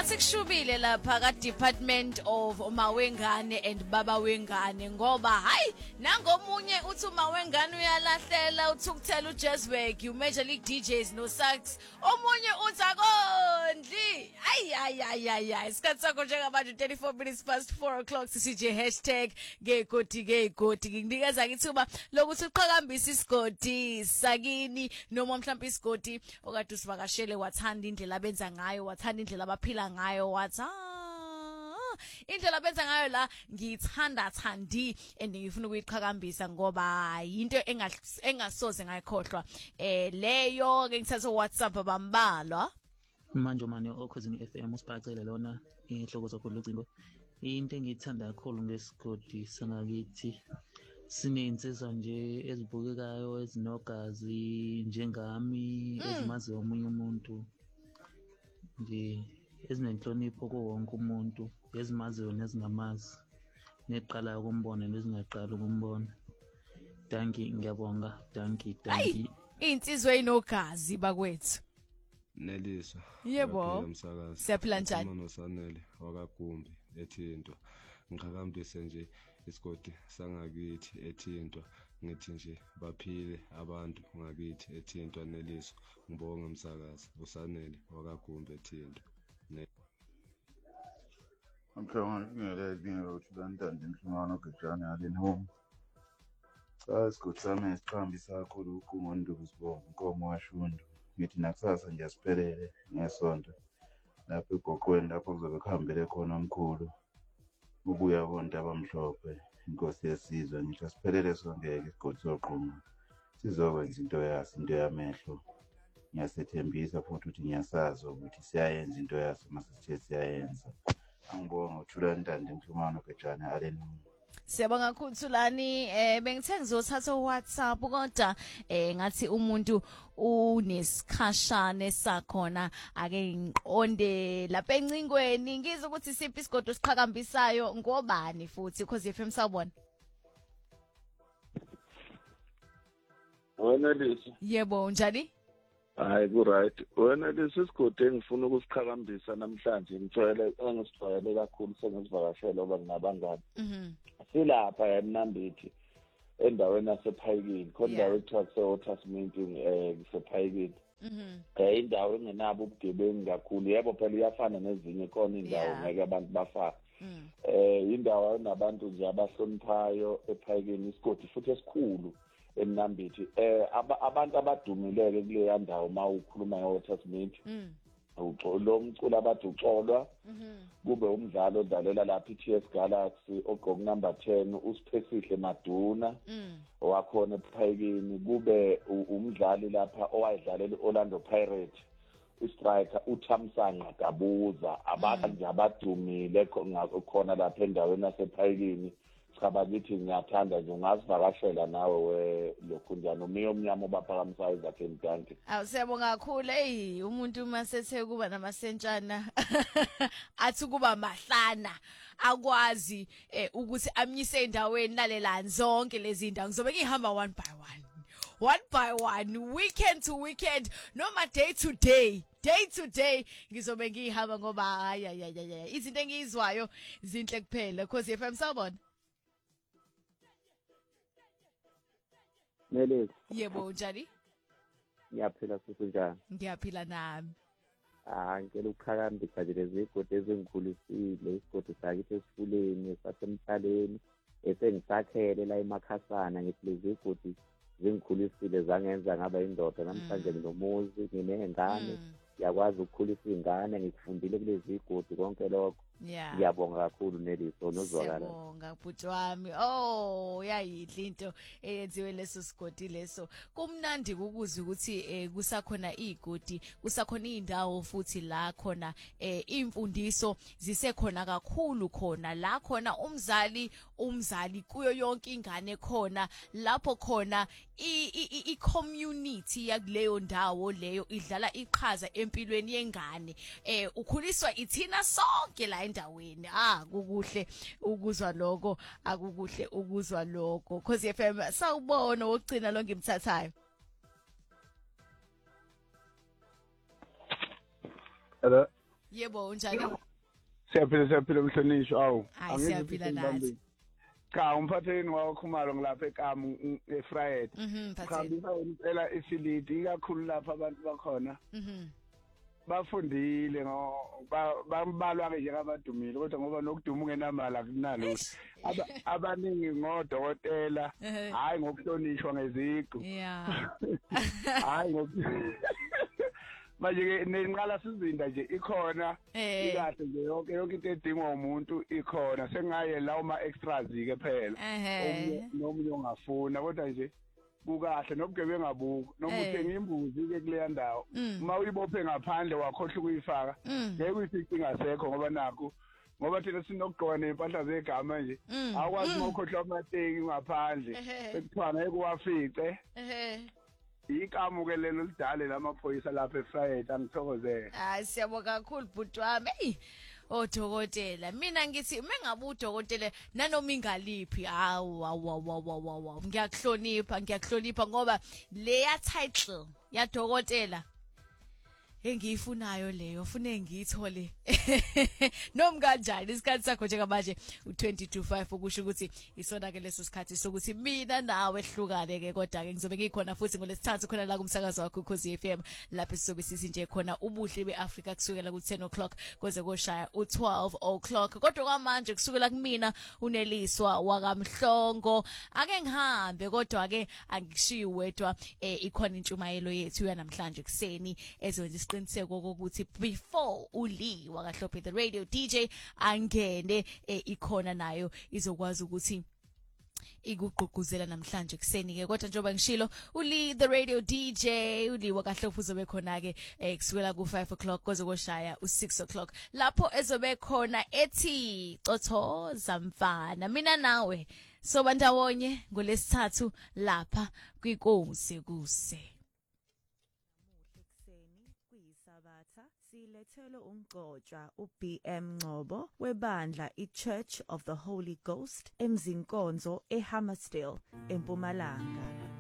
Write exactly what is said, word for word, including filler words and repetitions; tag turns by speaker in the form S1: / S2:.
S1: Ngathi kushubile lapha ka Department of Mawengane and Baba Wengane ngoba hayi nangomunye uthi uMawengane uyalahlela uthi ukuthela uJazzwag uMajor League D Js no Sax omunye uthi akondli ayi ayi ayi ayi isikhathi sakho njengamanje thirty-four minutes past four o'clock sisije hashtag ngegodi ngegodi nginikeza ngithuba lokuthi uqhakambisa isigodi sakini noma mhlawumbe isigodi okade usivakashele wathanda indlela abenza ngayo wathanda indlela abaphila ngayo wathi ah indlela benza ngayo la ngithanda thandi and ngifuna ukuyiqhakambisa ngoba into engasoze ngayikhohlwa eh leyo ke ngithatha WhatsApp abambalwa
S2: manje manje okhosini F M usibhacele lona inhloko zokhulu ucingo into engithanda kakhulu ngesigodi sangakithi sinensizwa nje ezibukekayo ezinogazi njengami ezimaziyo omunye umuntu nje ezinenhlonipho kuwonke umuntu ezimaziyo nezingamazi neqala ukumbona nezingaqala ukumbona danki ngiyabonga danki danki
S1: insizwe inogazi bakwethu
S3: Nelisa
S1: yebo siyaphila njani
S3: mama nosanele wakagumbi ethintwa ngiqhakambise nje isigodi sangakithi ethintwa ngithi nje baphile abantu ngakithi ethintwa Nelisa ngibonga umsakazi usanele wakagumbi ethintwa
S4: Amhlanga ngeke ngeke uthi bantande inhlangano gejana yaleni home cha isigodi sami esiqhambisa kakhulu ukungonduku sibonga inkomo washundu ngithi nakusasa nje asiphelele ngesonto lapho egoqweni lapho kuzobe kuhambele khona omkhulu ubuya bonke abamhlophe inkosi yesizwe ngithi asiphelele songeke isigodi soqhuma sizokwenza into yaso into yamehlo ngiyasethembisa futhi ukuthi ngiyasazi ukuthi siyayenza into yaso masithe siyayenza angibonga uthula ntande inhlumano gejana aleni
S1: Siyabonga kakhulu Thulani eh bengithe ngizothatha uWhatsApp kodwa eh ngathi umuntu unesikhashane sakhona ake ngiqonde lapha encingweni ngizwe ukuthi siphi isigodo siqhakambisayo ngobani futhi because F M sawubona
S5: Wena lesi
S1: Yebo njani
S5: Hayi ku right wena lesi isigodi engifuna ukusiqhakambisa namhlanje ngithoyele engisithoyele kakhulu sengisivakashela oba nginabangani
S1: Mhm
S5: silapha eNambithi endaweni yasePhayikini khona indawo ekuthiwa kuseWatersmint eh kusePhayikini
S1: Mhm
S5: eh indawo engenabo ubugebengu kakhulu yebo phela iyafana nezinye khona indawo ngeke abantu bafaka eh indawo enabantu nje abahloniphayo ePhayikini isigodi futhi esikhulu eNambithi eh abantu abadumileke kule ndawo mawukhuluma ngeWatersmint lo mculo abathi uxolwa kube umdlalo odlalela lapha iT S Galaxy ogqoka number ten uSiphesihle Maduna owakhona ePhayikini kube umdlali lapha owayedlalela iOrlando Pirates istriker uThamsanqa Gabuza abantu nje abadumile khona lapha endaweni yasePhayikini cha ngithi ngiyathanda nje ungasivakashela nawe we lokhu njani umiyo omnyama obaphakamisa izakhe emdanti
S1: Awu siyabonga kakhulu hey umuntu masethe kuba namasentshana athi kuba mahlana akwazi ukuthi amnyise endaweni lalelani zonke lezi indawo ngizobe ngihamba one by one one by one weekend to weekend noma day to day day to day ngizobe ngihamba ngoba hayi hayi izinto engizwayo zinhle kuphela because F M sawubona
S6: Nelesi
S1: Yebo njani
S6: Ngiyaphila futhi njani
S1: Ngiyaphila nami
S6: Ah ngicela ukuqhakambisa nje lezi igodi ezingikhulisile isigodi sakithi esifuleni sasemhlaleni esengisakhele la emakhasana ngithi lezi igodi zingikhulisile zangenza ngaba indoda namhlanje nginomuzi nginengane yakwazi ukukhulisa ingane ngikufundile kulezi igodi konke lokho
S1: Yeah.
S6: Ngiyabonga kakhulu Neliso nozwakala.
S1: Siyabonga bhuti wami. Oh, yayidla into eyenziwe leso sigodi leso. Kumnandi ukuzwa ukuthi eh kusakhona igodi, kusakhona indawo futhi la khona eh imfundiso zisekhona kakhulu khona. La khona umzali umzali kuyo yonke ingane khona lapho khona i i community yakuleyo ndawo leyo idlala iqhaza empilweni yengane. Eh ukhuliswa ithina sonke la endaweni ah kukuhle ukuzwa lokho akukuhle ukuzwa lokho Khosi F M sawubona wogcina lo ngimthathayo
S4: Hello
S1: Yebo unjani?
S7: Siyaphila siyaphila umhlonishwa awu.
S1: Hayi siyaphila nathi.
S7: Cha umphatheni wakhumalo ngilapha eKamu eFriday.
S1: Mhm mphatheni.
S7: Khambisa unicela ifilidi ikakhulu lapha abantu bakhona.
S1: Mhm.
S7: Bafundile ngo bambalwa ke njengabadumile kodwa ngoba nokuduma ungenamali akunalo. Abaningi ngodokotela hayi ngokuhlonishwa ngeziqu.
S1: Yeah.
S7: Hayi ngok manje ke nenqala sizinda nje ikhona ikahle nje yonke yonke into edingwa umuntu ikhona sengaye la uma extras ke phela nomunye ongafuna kodwa nje kukahle nobugebengu abuko noma uthenga imbuzi ke kuleya ndawo uma uyibophe ngaphandle wakhohle ukuyifaka ngeke uyifice ingasekho ngoba nakho ngoba thina sinokugqoka nempahla zegama nje awukwazi ukukhohlwa amateki ngaphandle ekuthiwa ngeke uwafice ikamuke lelo lidale lamaphoyisa lapha eFriday angithokozele.
S1: Hayi siyabonga kakhulu bhuti wami. Hey odokotela mina ngithi mengabe udokotela nanoma ingaliphi awu awu awu awu ngiyakuhlonipha ngiyakuhlonipha ngoba leya title ya dokotela engiyifunayo leyo fune ngiyithole noma kanjani isikhathi sakho njengamanje u-twenty-two five ukusho ukuthi isona ke leso sikhathi sokuthi mina nawe ehlukane ke kodwa ke ngizobe ngikhona futhi ngolesithathu khona la kumsakazo wakho Ukhozi F M lapho sizobe sisi nje khona ubuhle beAfrica kusukela ku-ten o'clock kuze koshaya u-twelve o'clock kodwa kwamanje kusukela kumina uneliswa wakamhlongo ake ngihambe kodwa ke angishiyi wedwa ikhona intshumayelo yethu yanamhlanje kuseni ezwenza isiqiniseko kokuthi before uli wakahlophe the radio D J angene ikhona nayo izokwazi ukuthi ikugqugquzela namhlanje kuseni ke kodwa njengoba ngishilo uli the radio D J uli wakahlophe uzobe khona ke kusukela ku five o'clock kuze koshaya u six o'clock lapho ezobe khona ethi Cothoza mfana mina nawe soba ndawonye ngolesithathu lapha kwinkosi kuse
S8: Silethelo ungqotshwa uB M Ngcobo webandla iChurch of the Holy Ghost emzinkonzo eHammersdale eMpumalanga.